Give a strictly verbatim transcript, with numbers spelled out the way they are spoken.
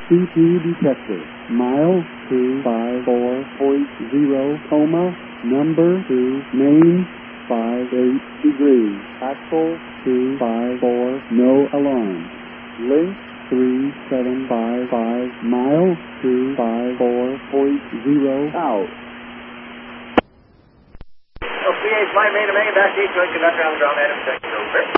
C P detector. Mile two five four point zero, coma, number two, main, five eight degrees. Axle two five four, no alarm. Link three seven five five, mile two five four point zero, out. P H, my main to main, back east, joint conductor on the ground, Adam, second over.